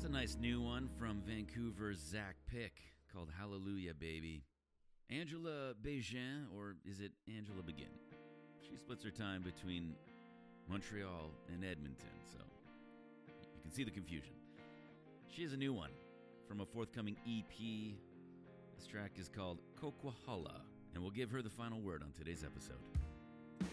nice new one from Vancouver's Zach Pick called Hallelujah Baby. Angela Bégin, or is it Angela Begin? She splits her time between Montreal and Edmonton, so you can see the confusion. She has a new one from a forthcoming EP. This track is called Coquihalla, and we'll give her the final word on today's episode.